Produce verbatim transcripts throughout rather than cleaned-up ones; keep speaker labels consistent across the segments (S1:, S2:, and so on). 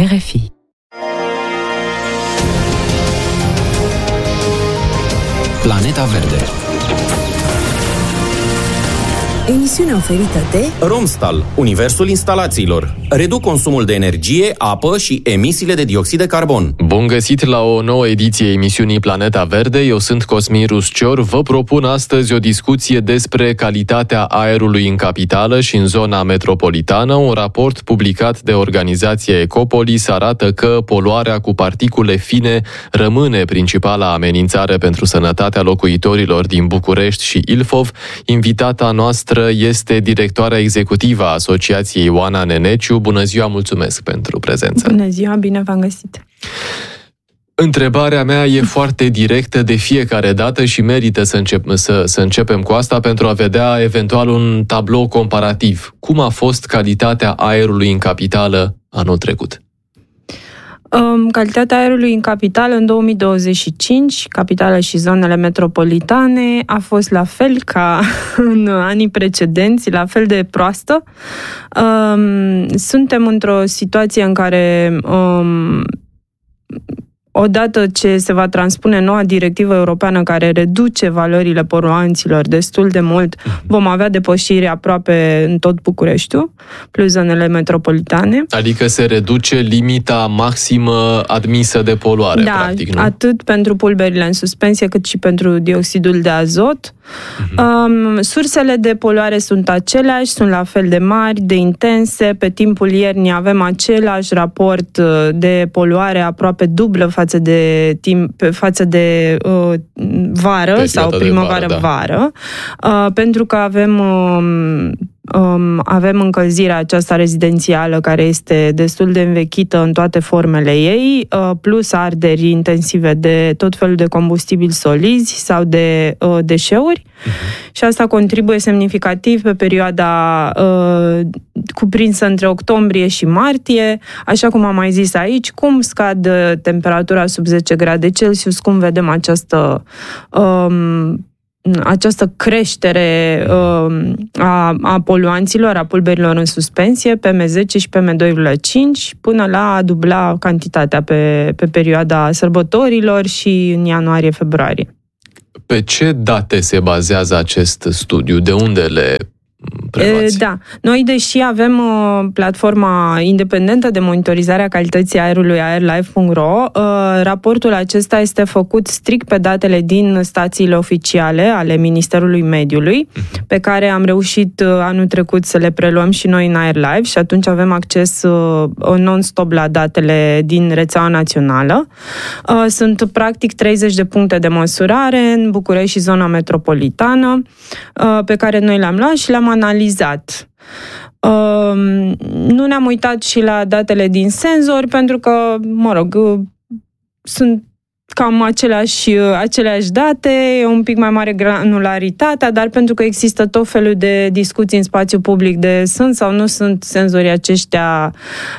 S1: R F I.
S2: Planeta Verde.
S3: Emisiunea oferită de
S4: Romstal, universul instalațiilor. Reduc consumul de energie, apă și emisiile de dioxid de carbon.
S5: Bun găsit la o nouă ediție emisiunii Planeta Verde. Eu sunt Cosmin Ruscior. Vă propun astăzi o discuție despre calitatea aerului în capitală și în zona metropolitană. Un raport publicat de organizația Ecopolis arată că poluarea cu particule fine rămâne principala amenințare pentru sănătatea locuitorilor din București și Ilfov. Invitata noastră este directoarea executivă a Asociației Oana Neneciu. Bună ziua, mulțumesc pentru prezență.
S6: Bună ziua, bine v-am găsit.
S5: Întrebarea mea e foarte directă de fiecare dată și merită să, încep, să, să începem cu asta pentru a vedea eventual un tablou comparativ. Cum a fost calitatea aerului în capitală anul trecut?
S6: Calitatea aerului în capitală în două mii douăzeci și cinci, capitală și zonele metropolitane, a fost la fel ca în anii precedenți, la fel de proastă. Suntem într-o situație în care odată ce se va transpune noua directivă europeană care reduce valorile poluanților destul de mult, vom avea depășiri aproape în tot Bucureștiul, plus zonele metropolitane.
S5: Adică se reduce limita maximă admisă de poluare,
S6: da,
S5: practic, nu?
S6: Atât pentru pulberile în suspensie, cât și pentru dioxidul de azot. Uh-huh. Um, sursele de poluare sunt aceleași, sunt la fel de mari, de intense. Pe timpul iernii avem același raport de poluare, aproape dublă față de timp, față de uh, vară pe sau primăvară-vară, da. uh, pentru că avem uh, um, avem încălzirea aceasta rezidențială care este destul de învechită în toate formele ei, uh, plus arderi intensive de tot felul de combustibili solizi sau de uh, deșeuri. Uh-huh. Și asta contribuie semnificativ pe perioada uh, cuprinsă între octombrie și martie, așa cum am mai zis aici, cum scad temperatura sub zece grade Celsius, cum vedem această um, această creștere uh, a, a poluanților, a pulberilor în suspensie, P M zece și P M doi virgulă cinci, până la a dubla cantitatea pe, pe perioada sărbătorilor și în ianuarie-februarie.
S5: Pe ce date se bazează acest studiu? De unde le preluați?
S6: Da. Noi, deși avem uh, platforma independentă de monitorizare a calității aerului airlife punct ro, uh, raportul acesta este făcut strict pe datele din stațiile oficiale ale Ministerului Mediului, uh-huh. pe care am reușit uh, anul trecut să le preluăm și noi în AirLife și atunci avem acces uh, non-stop la datele din rețeaua națională. Uh, sunt practic treizeci de puncte de măsurare în București și zona metropolitană, uh, pe care noi le-am luat și le-am analizat. Uh, nu ne-am uitat și la datele din senzori, pentru că, mă rog, uh, sunt cam aceleași, aceleași date, e un pic mai mare granularitatea, dar pentru că există tot felul de discuții în spațiu public de sunt sau nu sunt senzorii aceștia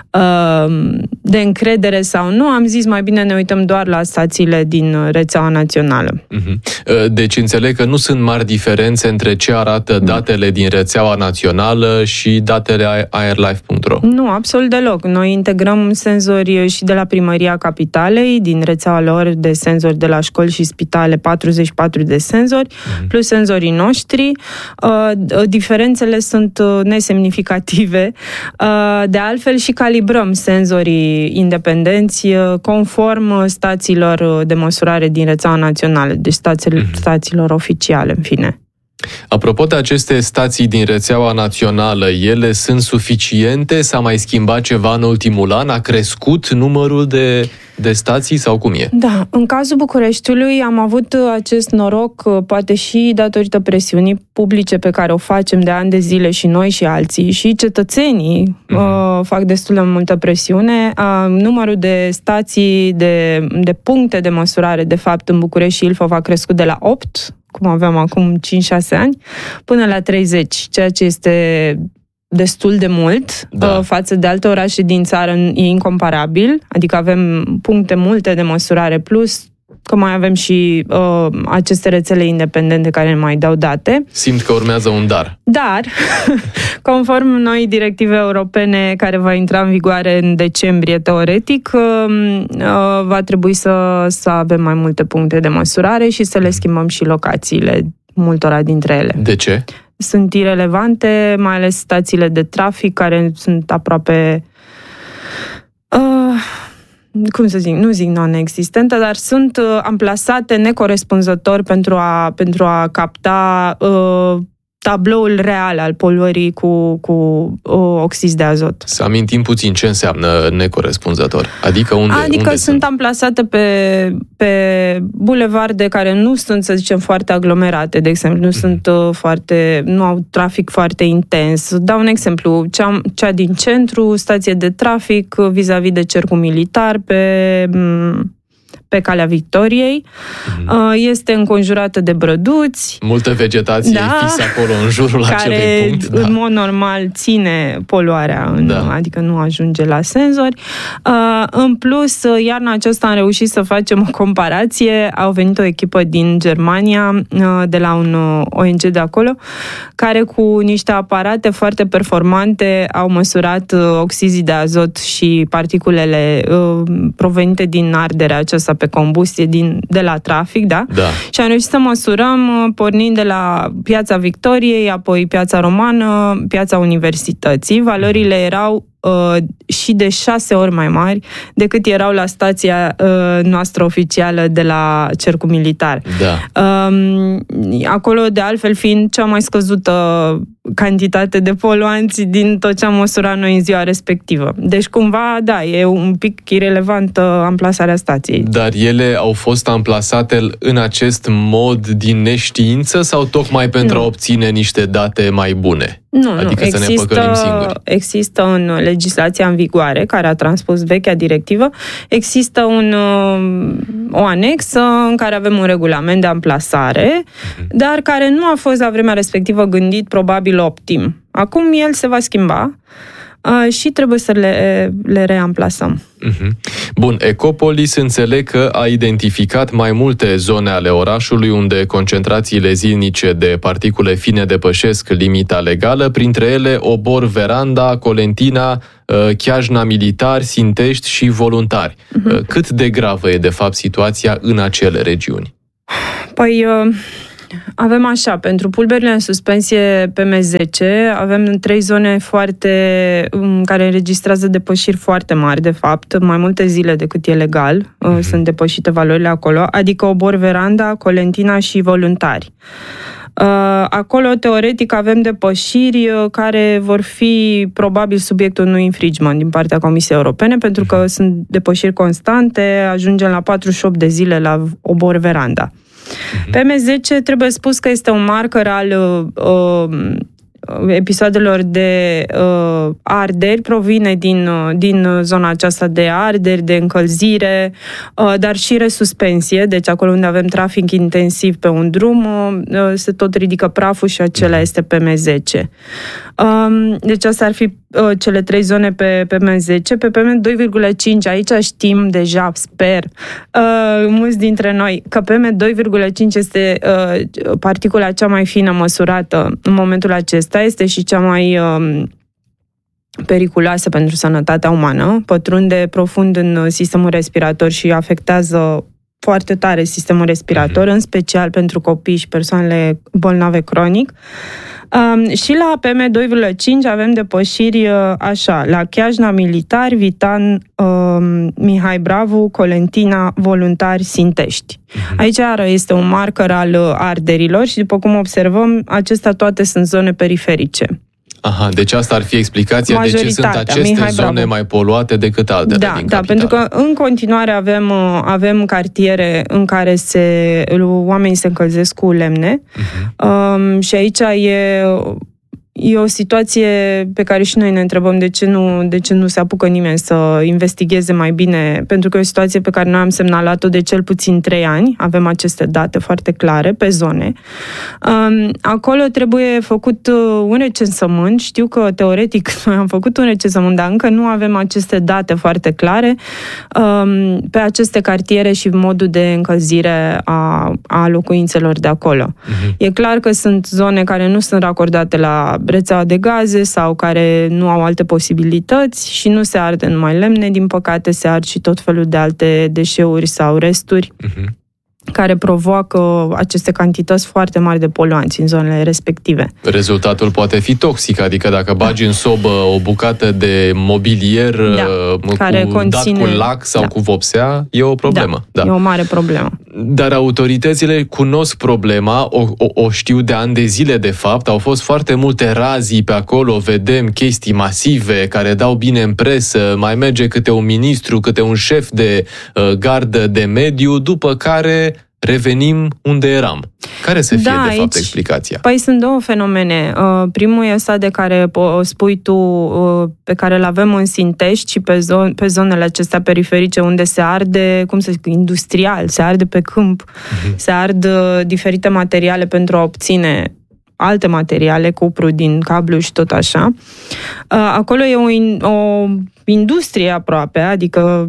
S6: uh, de încredere sau nu, am zis mai bine ne uităm doar la stațiile din rețeaua națională.
S5: Deci înțeleg că nu sunt mari diferențe între ce arată datele din rețeaua națională și datele airlife punct ro.
S6: Nu, absolut deloc. Noi integrăm senzori și de la Primăria Capitalei, din rețeaua lor de senzori de la școli și spitale, patruzeci și patru de senzori, mm-hmm. plus senzorii noștri. Uh, diferențele sunt nesemnificative. Uh, de altfel și calibrăm senzorii independenți uh, conform stațiilor de măsurare din rețeaua națională, deci stațiilor, mm-hmm. stațiilor oficiale, în fine.
S5: Apropo de aceste stații din rețeaua națională, ele sunt suficiente? S-a mai schimbat ceva în ultimul an? A crescut numărul de, de stații sau cum e?
S6: Da, în cazul Bucureștiului am avut acest noroc, poate și datorită presiunii publice pe care o facem de ani de zile și noi și alții, și cetățenii uh-huh. uh, fac destul de multă presiune. Uh, numărul de stații, de, de puncte de măsurare, de fapt, în București și Ilfov a crescut de la opt, cum aveam acum cinci șase ani, până la treizeci, ceea ce este destul de mult, da. Față de alte orașe din țară e incomparabil, adică avem puncte multe de măsurare plus că mai avem și uh, aceste rețele independente care ne mai dau date.
S5: Simt că urmează un dar.
S6: Dar, conform noi directive europene care va intra în vigoare în decembrie, teoretic, uh, uh, va trebui să, să avem mai multe puncte de măsurare și să le schimbăm și locațiile multora dintre ele.
S5: De ce?
S6: Sunt irelevante, mai ales stațiile de trafic care sunt aproape... Uh, cum să zic, nu zic non-existente, dar sunt uh, amplasate necorespunzător pentru a, pentru a capta uh, tabloul real al poluării cu, cu uh, oxizi de azot.
S5: Să amintim puțin ce înseamnă necorespunzător. Adică unde
S6: Adică
S5: unde
S6: sunt, sunt amplasate pe, pe bulevarde care nu sunt, să zicem, foarte aglomerate, de exemplu, nu mm-hmm. sunt uh, foarte, nu au trafic foarte intens. Dau un exemplu, cea, cea din centru, stație de trafic vis-a-vis de cercul militar pe... M- pe Calea Victoriei, mm-hmm. este înconjurată de brăduți.
S5: Multă vegetație
S6: da,
S5: fix acolo în jurul acelui punct.
S6: Care,
S5: da.
S6: în mod normal, ține poluarea, în,
S5: da.
S6: adică nu ajunge la senzori. În plus, iarna aceasta am reușit să facem o comparație. Au venit o echipă din Germania, de la un O N G de acolo, care cu niște aparate foarte performante au măsurat oxizii de azot și particulele provenite din arderea aceasta pe combustie din, de la trafic, da?
S5: da?
S6: Și am reușit să măsurăm pornind de la Piața Victoriei, apoi Piața Romană, Piața Universității. Valorile erau uh, și de șase ori mai mari decât erau la stația uh, noastră oficială de la Cercul Militar.
S5: Da.
S6: Uh, acolo, de altfel, fiind cea mai scăzută cantitate de poluanți din tot ce am măsurat noi în ziua respectivă. Deci, cumva, da, e un pic irelevantă amplasarea stației.
S5: Dar ele au fost amplasate în acest mod din neștiință sau tocmai pentru nu. a obține niște date mai bune?
S6: Nu,
S5: adică
S6: nu.
S5: să
S6: Există,
S5: ne păcălim singuri.
S6: Există în legislația în vigoare, care a transpus vechea directivă, există un, o anexă în care avem un regulament de amplasare, uh-huh. dar care nu a fost la vremea respectivă gândit probabil optim. Acum el se va schimba uh, și trebuie să le, le reamplasăm.
S5: Uh-huh. Bun, Ecopolis înțeleg că a identificat mai multe zone ale orașului unde concentrațiile zilnice de particule fine depășesc limita legală, printre ele Obor, Veranda, Colentina, Chiajna Militar, Sintești și Voluntari. Uh-huh. Cât de gravă e de fapt situația în acele regiuni?
S6: Păi... Uh... Avem așa, pentru pulberile în suspensie P M zece, avem trei zone foarte, care înregistrează depășiri foarte mari, de fapt, mai multe zile decât e legal, mm-hmm. sunt depășite valorile acolo, adică Obor, Veranda, Colentina și Voluntari. Acolo, teoretic, avem depășiri care vor fi probabil subiectul unui infringement din partea Comisiei Europene, pentru că sunt depășiri constante, ajungem la patruzeci și opt de zile la Obor, Veranda. P M zece trebuie spus că este un marker al uh, episoadelor de uh, arderi, provine din, uh, din zona aceasta de arderi, de încălzire, uh, dar și resuspensie, deci acolo unde avem trafic intensiv pe un drum, uh, se tot ridică praful și acela este P M zece. Um, deci astea ar fi uh, cele trei zone pe P M zece. Pe P M doi virgulă cinci, aici știm deja, sper, uh, mulți dintre noi, că P M doi virgulă cinci este uh, particula cea mai fină măsurată în momentul acesta, este și cea mai uh, periculoasă pentru sănătatea umană, pătrunde profund în sistemul respirator și afectează foarte tare sistemul respirator, în special pentru copii și persoanele bolnave cronic. Um, și la P M doi virgulă cinci avem depășiri uh, așa, la Chiajna Militar, Vitan, uh, Mihai Bravu, Colentina, Voluntari, Sintești. Uh-huh. Aici este un marker al uh, arderilor și, după cum observăm, acestea toate sunt zone periferice.
S5: Aha, deci asta ar fi explicația de ce sunt aceste
S6: Mihai
S5: zone
S6: Bravu.
S5: mai poluate decât altele
S6: da,
S5: din
S6: da,
S5: capitală.
S6: pentru că în continuare avem, avem cartiere în care se, oamenii se încălzesc cu lemne uh-huh. um, și aici e E o situație pe care și noi ne întrebăm de ce nu, de ce nu se apucă nimeni să investigheze mai bine, pentru că e o situație pe care noi am semnalat-o de cel puțin trei ani, avem aceste date foarte clare pe zone. Acolo trebuie făcut un recensământ, știu că teoretic noi am făcut un recensământ, dar încă nu avem aceste date foarte clare pe aceste cartiere și modul de încălzire a, a locuințelor de acolo. Uh-huh. E clar că sunt zone care nu sunt racordate la rețeaua de gaze sau care nu au alte posibilități și nu se arde numai lemne, din păcate se ard și tot felul de alte deșeuri sau resturi uh-huh. care provoacă aceste cantități foarte mari de poluanți în zonele respective.
S5: Rezultatul poate fi toxic, adică dacă bagi în sobă o bucată de mobilier
S6: da,
S5: cu,
S6: care conține...
S5: dat cu lac sau da. cu vopsea, e o problemă.
S6: Da, da, e o mare problemă.
S5: Dar autoritățile cunosc problema, o, o, o știu de ani de zile de fapt, au fost foarte multe razii pe acolo, vedem chestii masive care dau bine în presă, mai merge câte un ministru, câte un șef de uh, gardă de mediu, după care revenim unde eram. Care să fie,
S6: da,
S5: de fapt,
S6: aici,
S5: explicația?
S6: Păi sunt două fenomene. Uh, primul e ăsta de care spui tu, uh, pe care îl avem în Sintești și pe, zon, pe zonele acestea periferice unde se arde, cum să zic, industrial, se arde pe câmp, uh-huh. se ard uh, diferite materiale pentru a obține alte materiale, cupru din cablu și tot așa. Uh, acolo e o, o industrie aproape, adică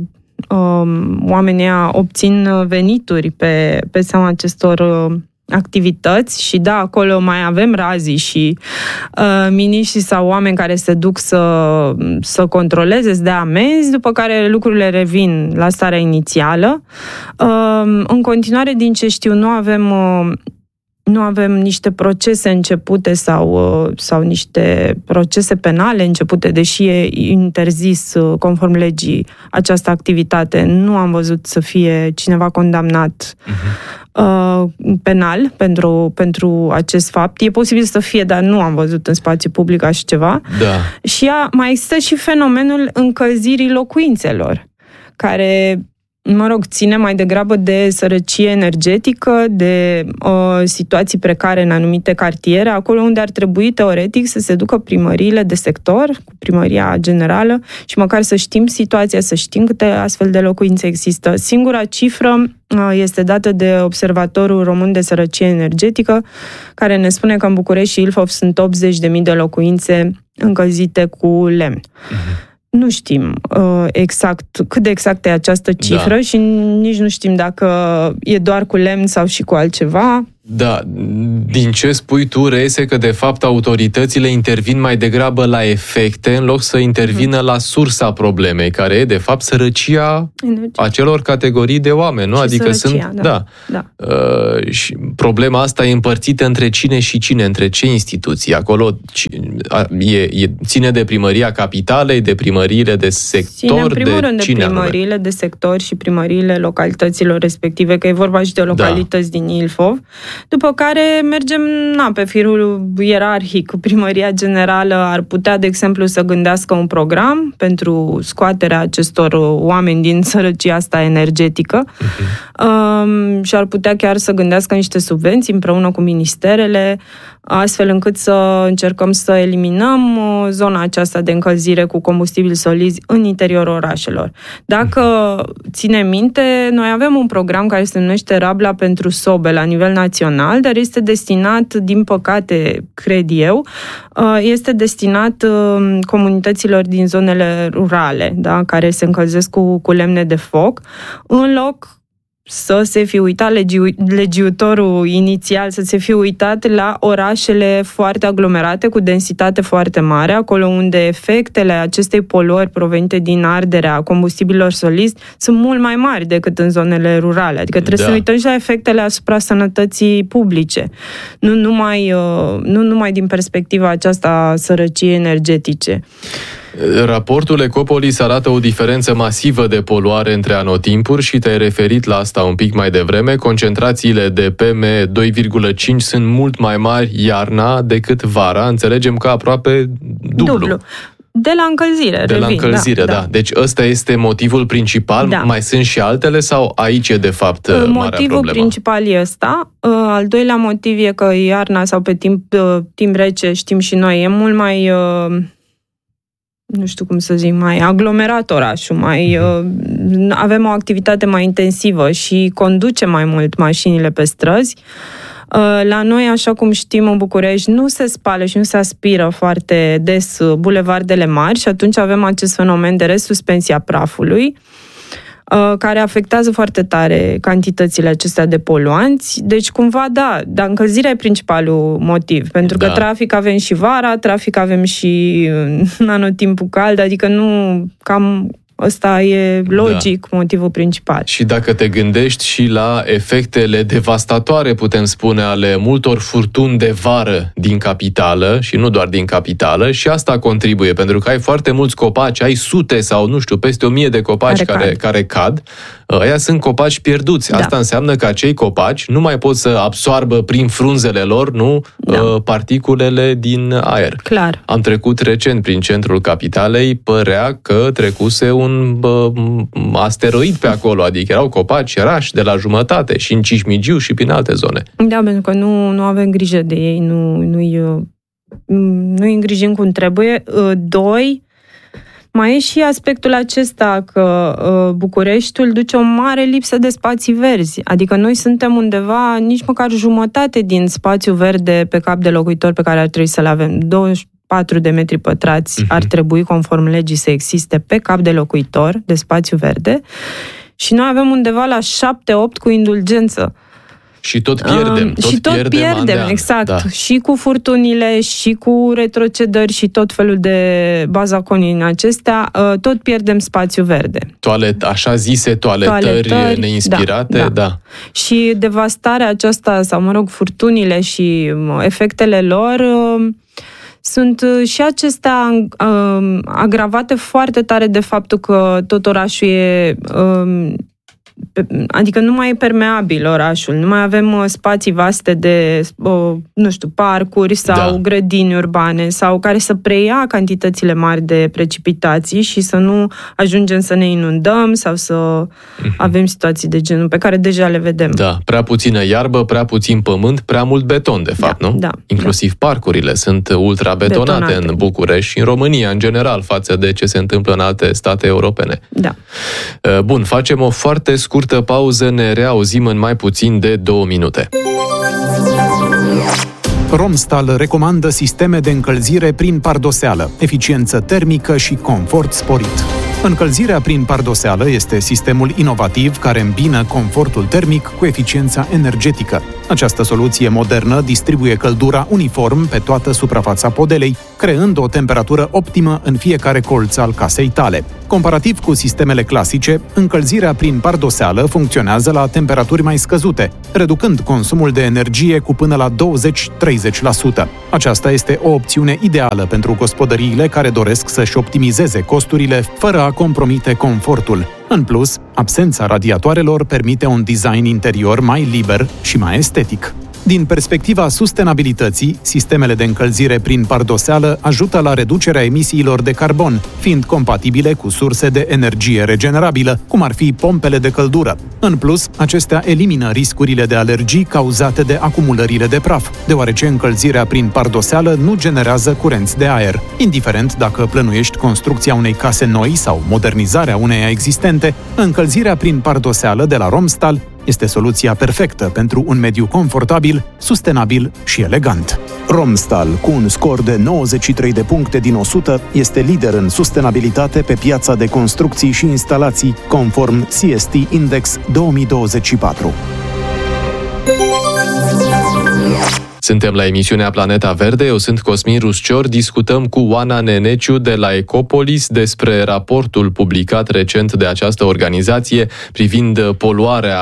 S6: Um, oamenii obțin venituri pe, pe seama acestor uh, activități și da, acolo mai avem razii și uh, miniștri sau oameni care se duc să, să controleze, să dea amenzi, după care lucrurile revin la starea inițială. Uh, în continuare, din ce știu, nu avem... Uh, Nu avem niște procese începute sau, sau niște procese penale începute, deși e interzis conform legii această activitate. Nu am văzut să fie cineva condamnat uh-huh. uh, penal pentru, pentru acest fapt. E posibil să fie, dar nu am văzut în spațiu public așa ceva.
S5: Da. Și
S6: a, mai există și fenomenul încălzirii locuințelor, care... mă rog, ține mai degrabă de sărăcie energetică, de uh, situații precare în anumite cartiere, acolo unde ar trebui, teoretic, să se ducă primăriile de sector, cu primăria generală, și măcar să știm situația, să știm câte astfel de locuințe există. Singura cifră uh, este dată de Observatorul Român de Sărăcie Energetică, care ne spune că în București și Ilfov sunt optzeci de mii de locuințe încălzite cu lemn. Uh-huh. Nu știm uh, exact cât de exact e această cifră da. Și nici nu știm dacă e doar cu lemn sau și cu altceva.
S5: Da, din ce spui tu, reiese că de fapt autoritățile intervin mai degrabă la efecte în loc să intervină mm. la sursa problemei, care e de fapt sărăcia Energie. acelor categorii de oameni, nu?
S6: Și
S5: adică
S6: sărăcia,
S5: sunt,
S6: da.
S5: da.
S6: da.
S5: Uh, și problema asta e împărțită între cine și cine, între ce instituții. Acolo e, e, ține de primăria capitalei, de primăriile de sector,
S6: ține în primul
S5: de
S6: rând
S5: cine
S6: de primăriile
S5: anume?
S6: de sector și primăriile localităților respective, că e vorba și de localități da. din Ilfov. După care mergem na, pe firul ierarhic. Primăria Generală ar putea, de exemplu, să gândească un program pentru scoaterea acestor oameni din sărăcia asta energetică uh-huh. um, și ar putea chiar să gândească niște subvenții împreună cu ministerele, astfel încât să încercăm să eliminăm zona aceasta de încălzire cu combustibili solizi în interiorul orașelor. Dacă ținem minte, noi avem un program care se numește Rabla pentru sobe la nivel național, dar este destinat, din păcate, cred eu, este destinat comunităților din zonele rurale, da, care se încălzesc cu, cu lemne de foc, în loc să se fi uitat legi- legiuitorul inițial, să se fi uitat la orașele foarte aglomerate, cu densitate foarte mare, acolo unde efectele acestei poluări provenite din arderea combustibililor solizi sunt mult mai mari decât în zonele rurale. Adică trebuie da. să ne uităm și la efectele asupra sănătății publice. Nu numai, nu numai din perspectiva aceasta a sărăciei energetice.
S5: Raportul Ecopolis arată o diferență masivă de poluare între anotimpuri și te-ai referit la asta un pic mai devreme. Concentrațiile de P M doi virgulă cinci sunt mult mai mari iarna decât vara. Înțelegem că aproape dublu. dublu.
S6: De la încălzire,
S5: De
S6: revin,
S5: la încălzire,
S6: da,
S5: da.
S6: da.
S5: Deci ăsta este motivul principal. Da. Mai sunt și altele sau aici e de fapt marea problemă?
S6: Motivul principal e ăsta. Al doilea motiv e că iarna sau pe timp, timp rece, știm și noi, e mult mai, nu știu cum să zic, mai aglomerat orașul, mai, mm-hmm. avem o activitate mai intensivă și conduce mai mult mașinile pe străzi. La noi, așa cum știm, în București, nu se spală și nu se aspiră foarte des bulevardele mari și atunci avem acest fenomen de resuspensie a prafului, care afectează foarte tare cantitățile acestea de poluanți. Deci, cumva, da, dar încălzirea e principalul motiv, pentru că da. trafic avem și vara, trafic avem și în anotimpul cald, adică nu cam... Ăsta e logic da. motivul principal.
S5: Și dacă te gândești și la efectele devastatoare, putem spune, ale multor furtuni de vară din capitală, și nu doar din capitală, și asta contribuie, pentru că ai foarte mulți copaci, ai sute sau, nu știu, peste o mie de copaci care, care, cad. care cad. Aia sunt copaci pierduți. Da. Asta înseamnă că acei copaci nu mai pot să absoarbă prin frunzele lor, nu, da. particulele din aer.
S6: Clar.
S5: Am trecut recent prin centrul capitalei, părea că trecuse un un bă, asteroid pe acolo, adică erau copaci erași de la jumătate și în Cismigiu și prin alte zone.
S6: Da, pentru că nu, nu avem grijă de ei, nu, nu-i, nu-i îngrijim cum trebuie. Doi, mai e și aspectul acesta că Bucureștiul duce o mare lipsă de spații verzi, adică noi suntem undeva nici măcar jumătate din spațiu verde pe cap de locuitor pe care ar trebui să-l avem. douăzeci și patru de metri pătrați uh-huh. ar trebui, conform legii, să existe pe cap de locuitor de spațiu verde și noi avem undeva la șapte opt cu indulgență.
S5: Și tot pierdem. Tot
S6: și tot
S5: pierdem,
S6: pierdem exact. Da. Și cu furtunile, și cu retrocedări, și tot felul de bazaconii în acestea, tot pierdem spațiu verde.
S5: Toalet, așa zise toaletări, toaletări neinspirate, da, da. da. Și
S6: devastarea aceasta, sau mă rog, furtunile și efectele lor... Sunt și acestea um, agravate foarte tare de faptul că tot orașul e... Um, pe, adică nu mai e permeabil orașul, nu mai avem spații vaste de, uh, nu știu, parcuri sau da. grădini urbane sau care să preia cantitățile mari de precipitații și să nu ajungem să ne inundăm sau să mm-hmm. avem situații de genul pe care deja le vedem.
S5: Da, prea puțină iarbă, prea puțin pământ, prea mult beton, de fapt,
S6: da,
S5: nu?
S6: Da,
S5: Inclusiv
S6: da.
S5: parcurile sunt ultra-betonate Betonate. în București și în România, în general, față de ce se întâmplă în alte state europene.
S6: Da.
S5: Bun, facem o foarte scurtă pauză, ne reauzim în mai puțin de două minute.
S1: Romstal recomandă sisteme de încălzire prin pardoseală, eficiență termică și confort sporit. Încălzirea prin pardoseală este sistemul inovativ care îmbină confortul termic cu eficiența energetică. Această soluție modernă distribuie căldura uniform pe toată suprafața podelei, creând o temperatură optimă în fiecare colț al casei tale. Comparativ cu sistemele clasice, încălzirea prin pardoseală funcționează la temperaturi mai scăzute, reducând consumul de energie cu până la douăzeci-treizeci la sută. Aceasta este o opțiune ideală pentru gospodăriile care doresc să-și optimizeze costurile fără a compromite confortul. În plus, absența radiatoarelor permite un design interior mai liber și mai estetic. Din perspectiva sustenabilității, sistemele de încălzire prin pardoseală ajută la reducerea emisiilor de carbon, fiind compatibile cu surse de energie regenerabilă, cum ar fi pompele de căldură. În plus, acestea elimină riscurile de alergii cauzate de acumulările de praf, deoarece încălzirea prin pardoseală nu generează curenți de aer. Indiferent dacă plănuiești construcția unei case noi sau modernizarea uneia existente, încălzirea prin pardoseală de la Romstal este soluția perfectă pentru un mediu confortabil, sustenabil și elegant.
S7: Romstal, cu un scor de nouăzeci și trei de puncte din o sută, este lider în sustenabilitate pe piața de construcții și instalații, conform C S T Index două mii douăzeci și patru.
S5: Suntem la emisiunea Planeta Verde, eu sunt Cosmin Ruscior, discutăm cu Oana Neneciu de la Ecopolis despre raportul publicat recent de această organizație privind poluarea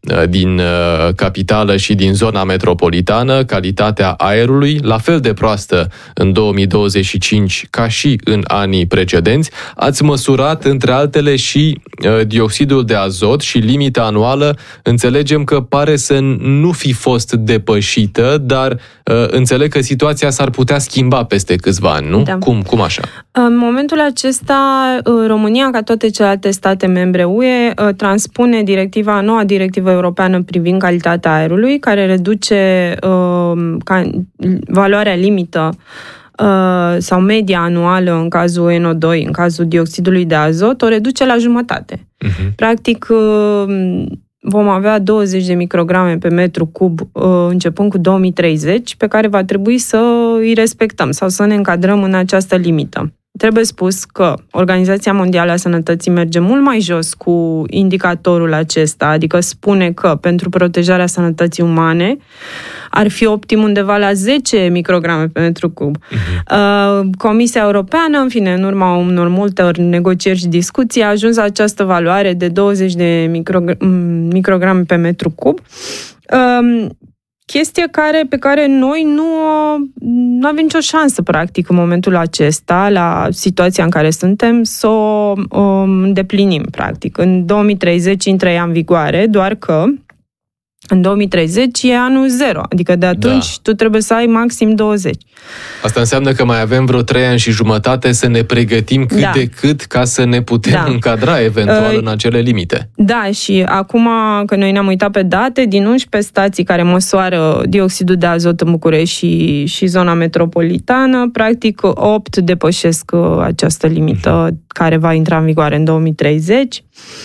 S5: din capitală și din zona metropolitană, calitatea aerului, la fel de proastă în două mii douăzeci și cinci ca și în anii precedenți. Ați măsurat, între altele, și dioxidul de azot și limita anuală. Înțelegem că pare să nu fi fost depășită, dar înțeleg că situația s-ar putea schimba peste câțiva ani, nu?
S6: Da.
S5: Cum, cum așa?
S6: În momentul acesta, România, ca toate celelalte state membre U E, transpune directiva, noua directivă europeană privind calitatea aerului, care reduce uh, ca, valoarea limită uh, sau media anuală în cazul N O doi, în cazul dioxidului de azot, o reduce la jumătate. Uh-huh. Practic, uh, vom avea douăzeci de micrograme pe metru cub uh, începând cu două mii treizeci, pe care va trebui să îi respectăm sau să ne încadrăm în această limită. Trebuie spus că Organizația Mondială a Sănătății merge mult mai jos cu indicatorul acesta, adică spune că pentru protejarea sănătății umane ar fi optim undeva la zece micrograme pe metru cub. Uh-huh. Comisia Europeană, în fine, în urma unor multe ori negocieri și discuții, a ajuns la această valoare de douăzeci de micrograme pe metru cub. Uh, Chestie care, pe care noi nu, nu avem nicio șansă, practic, în momentul acesta, la situația în care suntem, să o um, îndeplinim, practic. În două mii treizeci intră ea în vigoare, doar că în două mii treizeci e anul zero, adică de atunci da. Tu trebuie să ai maxim douăzeci.
S5: Asta înseamnă că mai avem vreo trei ani și jumătate să ne pregătim cât da. de cât ca să ne putem da. încadra eventual uh, în acele limite.
S6: Da, și acum că noi ne-am uitat pe date, din unsprezece stații care măsoară dioxidul de azot în București și, și zona metropolitană, practic opt depășesc această limită uh-huh. care va intra în vigoare în două mii treizeci.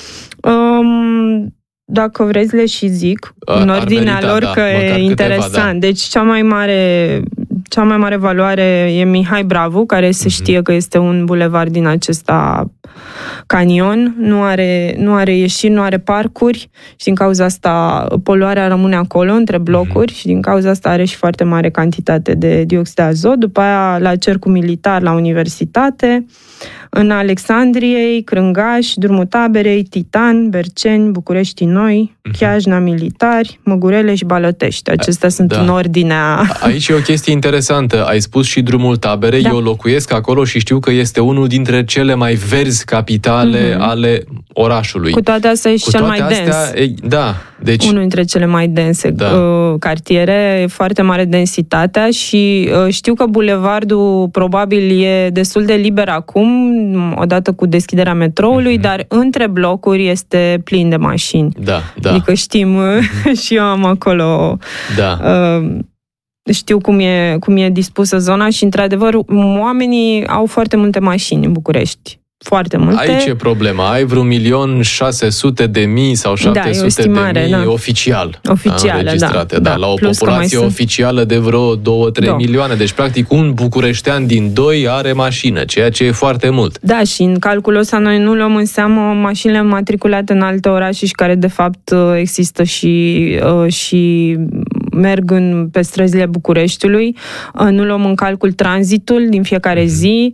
S6: Um, Dacă vreți, le și zic,
S5: Ar,
S6: în ordinea merita, lor,
S5: da,
S6: că e interesant. Câteva, da. Deci, cea mai mare, cea mai mare valoare e Mihai Bravu, care se știe că este un bulevard din acesta canion, nu are, nu are ieșiri, nu are parcuri și din cauza asta poluarea rămâne acolo, între blocuri, mm-hmm. și din cauza asta are și foarte mare cantitate de dioxid de azot. După aia, la Cercul Militar, la Universitate, în Alexandriei, Crângaș, Drumul Taberei, Titan, Berceni, București Noi, uh-huh. Chiajna, Militari, Măgurele și Balătești. Acestea sunt da. în ordinea...
S5: Aici e o chestie interesantă. Ai spus și Drumul Taberei. Da. Eu locuiesc acolo și știu că este unul dintre cele mai verzi capitale uh-huh. ale orașului.
S6: Cu toate astea e și cel mai
S5: astea,
S6: dens.
S5: E, da. Deci...
S6: Unul dintre cele mai dense da. uh, cartiere, e foarte mare densitatea și uh, știu că bulevardul probabil e destul de liber acum, odată cu deschiderea metroului, mm-hmm. dar între blocuri este plin de mașini.
S5: Da, da.
S6: Adică știm, mm-hmm. și eu am acolo...
S5: Da.
S6: Uh, știu cum e, cum e dispusă zona și, într-adevăr, oamenii au foarte multe mașini în București. Foarte multe.
S5: Aici e problema. Ai vreun milion șase sute de mii sau șapte sute de mii
S6: da.
S5: oficial
S6: Oficială,
S5: înregistrate.
S6: Da,
S5: da. La o
S6: plus
S5: populație oficială de vreo două trei milioane. Deci, practic, un bucureștean din doi are mașină, ceea ce e foarte mult.
S6: Da, și în calculul ăsta noi nu luăm în seamă mașinile matriculate în alte orașe și care, de fapt, există și, și merg în, pe străzile Bucureștiului. Nu luăm în calcul tranzitul din fiecare zi.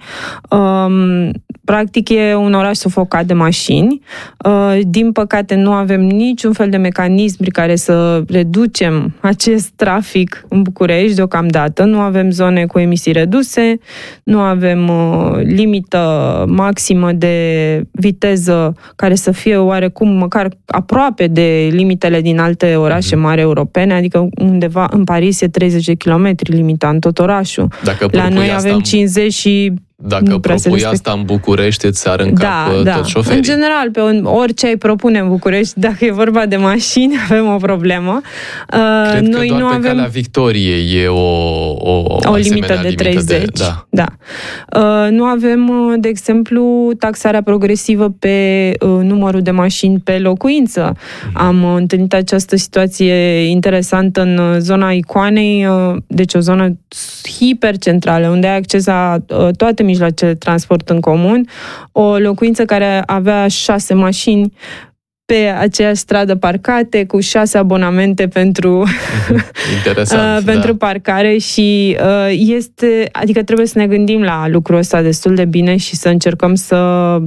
S6: Practic e un oraș sufocat de mașini. Din păcate nu avem niciun fel de mecanism prin care să reducem acest trafic în București deocamdată. Nu avem zone cu emisii reduse, nu avem limită maximă de viteză care să fie oarecum măcar aproape de limitele din alte orașe mari europene, adică undeva în Paris e treizeci de kilometri limita în tot orașul.
S5: Dacă
S6: La noi avem cincizeci și
S5: Dacă propui asta în București, îți sar în
S6: da,
S5: cap
S6: da.
S5: tot șoferii.
S6: În general, pe orice ai propune în București, dacă e vorba de mașini, avem o problemă.
S5: Cred
S6: Noi
S5: că doar
S6: nu
S5: pe
S6: avem...
S5: calea Victoriei e o, o,
S6: o limită de treizeci.
S5: De, da.
S6: Da. Nu avem, de exemplu, taxarea progresivă pe numărul de mașini pe locuință. Mm-hmm. Am întâlnit această situație interesantă în zona Icoanei, deci o zonă hipercentrală, unde ai acces la toate mijloacele de transport în comun, o locuință care avea șase mașini pe aceeași stradă parcate, cu șase abonamente pentru,
S5: Interesant,
S6: pentru
S5: da.
S6: parcare și este, adică trebuie să ne gândim la lucrul ăsta destul de bine și să încercăm să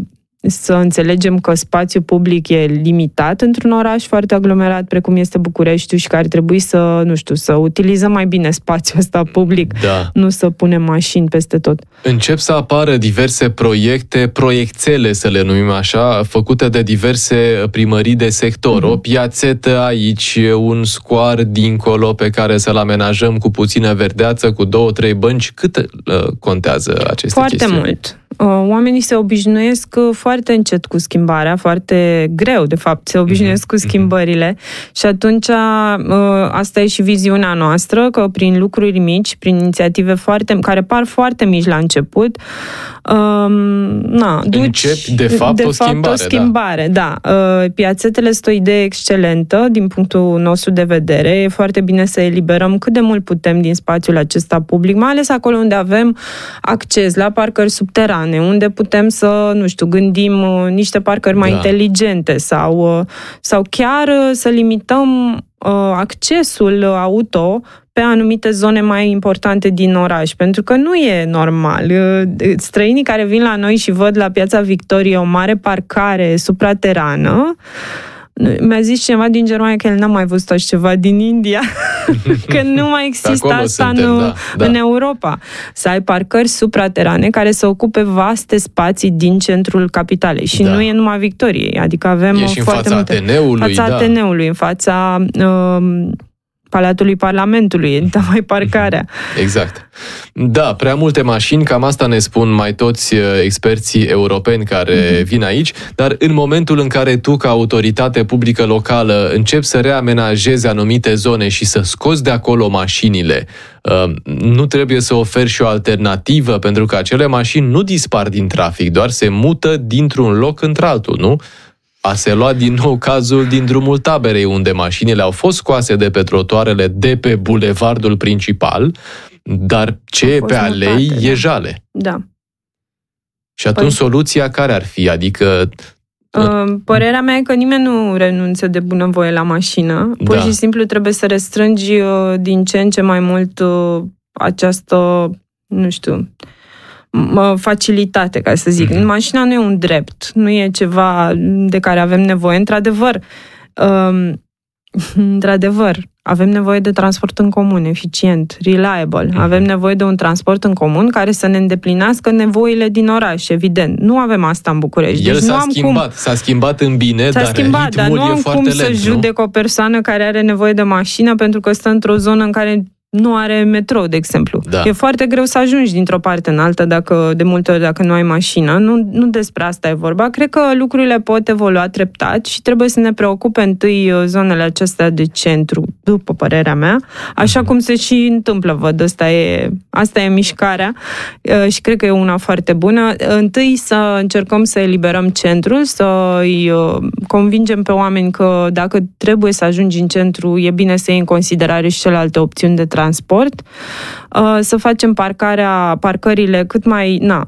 S6: să înțelegem că spațiul public e limitat într-un oraș foarte aglomerat precum este Bucureștiul și că ar trebui să, nu știu, să utilizăm mai bine spațiul ăsta public,
S5: da.
S6: nu să punem mașini peste tot.
S5: Încep să apară diverse proiecte, proiectele să le numim așa, făcute de diverse primării de sector. Mm-hmm. O piațetă aici, un scoar dincolo pe care să-l amenajăm cu puțină verdeață, cu două, trei bănci. Cât uh, contează aceste
S6: Foarte
S5: chestiuni?
S6: mult. Oamenii se obișnuiesc foarte încet cu schimbarea, foarte greu, de fapt, se obișnuiesc mm-hmm. cu schimbările și atunci asta e și viziunea noastră, că prin lucruri mici, prin inițiative foarte, care par foarte mici la început, um, na, duci,
S5: începi de fapt,
S6: de
S5: o,
S6: fapt
S5: schimbare,
S6: o schimbare. Da. da. Piațetele sunt o idee excelentă din punctul nostru de vedere. E foarte bine să eliberăm cât de mult putem din spațiul acesta public, mai ales acolo unde avem acces la parcări subterane, unde putem să, nu știu, gândim niște parcări mai da. inteligente sau, sau chiar să limităm accesul auto pe anumite zone mai importante din oraș, pentru că nu e normal. Străinii care vin la noi și văd la Piața Victoriei o mare parcare supraterană, mi-a zis cineva din Germania că el n-a mai văzut așa ceva din India, că nu mai există asta
S5: suntem,
S6: în,
S5: da, da.
S6: în Europa. Să ai parcări supraterane care să ocupe vaste spații din centrul capitalei. Și da. nu e numai Victoriei, adică avem
S5: e și
S6: foarte
S5: în fața
S6: multe...
S5: Ateneului,
S6: fața
S5: da.
S6: Ateneului, în fața... Uh, Palatului Parlamentului, da, mai parcarea.
S5: Exact. Da, prea multe mașini, cam asta ne spun mai toți experții europeni care mm-hmm. vin aici, dar în momentul în care tu, ca autoritate publică locală, începi să reamenajezi anumite zone și să scoți de acolo mașinile, nu trebuie să oferi și o alternativă, pentru că acele mașini nu dispar din trafic, doar se mută dintr-un loc într-altul, nu? A se luat din nou cazul din drumul Taberei, unde mașinile au fost scoase de pe trotuarele de pe bulevardul principal, dar ce e pe alei mutate, e jale.
S6: Da.
S5: Și atunci păi... soluția care ar fi? Adică...
S6: Părerea mea e că nimeni nu renunță de bunăvoie la mașină. Pur da. și simplu trebuie să restrângi din ce în ce mai mult această, nu știu... facilitate, ca să zic. Mm-hmm. Mașina nu e un drept, nu e ceva de care avem nevoie. Într-adevăr, um, într-adevăr, avem nevoie de transport în comun, eficient, reliable. Mm-hmm. Avem nevoie de un transport în comun care să ne îndeplinească nevoile din oraș, evident. Nu avem asta în București.
S5: El
S6: deci
S5: s-a
S6: nu am
S5: schimbat,
S6: cum...
S5: s-a schimbat în bine,
S6: s-a
S5: dar
S6: schimbat,
S5: ritmul
S6: dar nu
S5: e
S6: am
S5: foarte
S6: cum
S5: lent,
S6: să
S5: nu?
S6: judec o persoană care are nevoie de mașină pentru că stă într-o zonă în care nu are metrou, de exemplu.
S5: Da.
S6: E foarte greu să ajungi dintr-o parte în alta dacă, de multe ori dacă nu ai mașină. Nu, nu despre asta e vorba. Cred că lucrurile pot evolua treptat și trebuie să ne preocupe întâi zonele acestea de centru, după părerea mea, așa mm-hmm. cum se și întâmplă, văd. Asta e, asta e mișcarea și cred că e una foarte bună. Întâi să încercăm să eliberăm centrul, să îi convingem pe oameni că dacă trebuie să ajungi în centru, e bine să iei în considerare și celelalte opțiuni de transport, să facem parcarea, parcările cât mai na,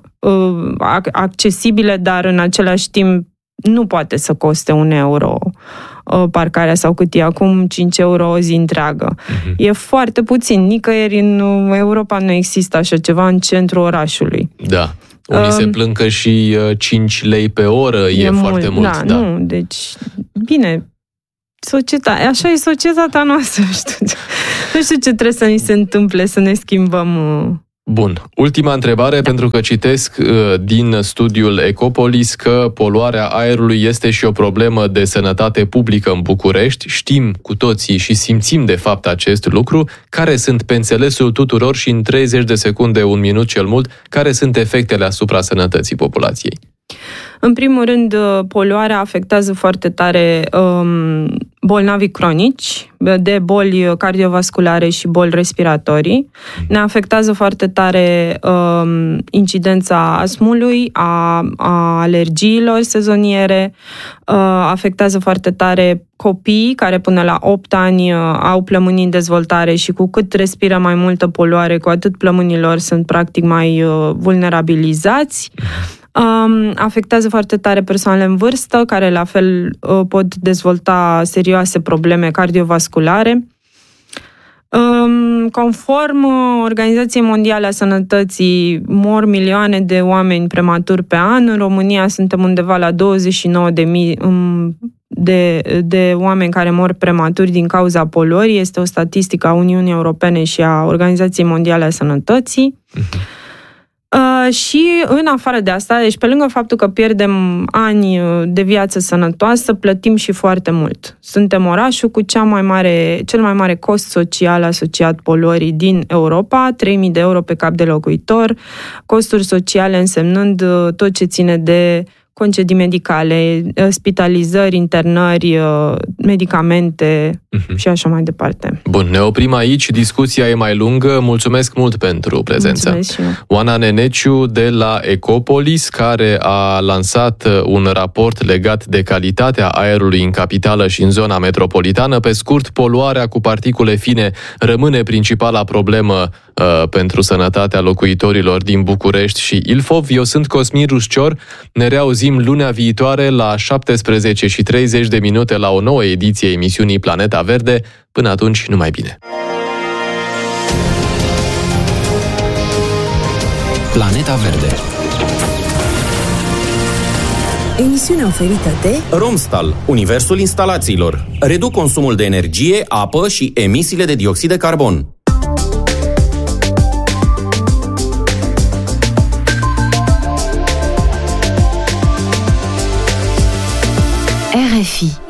S6: accesibile, dar în același timp nu poate să coste un euro parcarea sau cât e acum, cinci euro o zi întreagă. Uh-huh. E foarte puțin. Nicăieri în Europa nu există așa ceva în centrul orașului.
S5: Da. Unii uh, se plâng că și cinci lei pe oră e, e foarte mult.
S6: Da, da, nu, deci bine. Societatea, așa e societatea noastră, știu. Nu știu ce trebuie să ni se întâmple, să ne schimbăm.
S5: Bun. Ultima întrebare, pentru că citesc din studiul Ecopolis că poluarea aerului este și o problemă de sănătate publică în București. Știm cu toții și simțim de fapt acest lucru. Care sunt, pe înțelesul tuturor și în treizeci de secunde, un minut cel mult, care sunt efectele asupra sănătății populației?
S6: În primul rând, poluarea afectează foarte tare um, bolnavii cronici, de boli cardiovasculare și boli respiratorii. Ne afectează foarte tare um, incidența astmului, a, a alergiilor sezoniere, uh, afectează foarte tare copiii care până la opt ani uh, au plămânii în dezvoltare și cu cât respiră mai multă poluare, cu atât plămânilor sunt practic mai uh, vulnerabilizați. Um, afectează foarte tare persoanele în vârstă, care la fel uh, pot dezvolta serioase probleme cardiovasculare. Conform Organizației Mondiale a Sănătății, mor milioane de oameni prematuri pe an. În România suntem undeva la douăzeci și nouă de mii de, de oameni care mor prematuri din cauza poluării. Este o statistică a Uniunii Europene și a Organizației Mondiale a Sănătății. Uh-huh. Uh, și în afară de asta, deci pe lângă faptul că pierdem ani de viață sănătoasă, plătim și foarte mult. Suntem orașul cu cea mai mare, cel mai mare cost social asociat poluării din Europa, trei mii de euro pe cap de locuitor, costuri sociale însemnând tot ce ține de concedii medicale, spitalizări, internări, medicamente uh-huh. și așa mai departe.
S5: Bun, ne oprim aici, discuția e mai lungă. Mulțumesc mult pentru prezența.
S6: Mulțumesc și eu.
S5: Oana Neneciu de la Ecopolis, care a lansat un raport legat de calitatea aerului în capitală și în zona metropolitană. Pe scurt, poluarea cu particule fine rămâne principala problemă uh, pentru sănătatea locuitorilor din București și Ilfov. Eu sunt Cosmin Ruscior, ne reauzim lunea viitoare la șaptesprezece și treizeci de minute la o nouă ediție a emisiunii Planeta Verde. Până atunci, numai bine!
S2: Planeta Verde.
S3: Emisiunea oferită de
S4: Romstal, universul instalațiilor. Reduc consumul de energie, apă și emisiile de dioxid de carbon.
S3: R F I.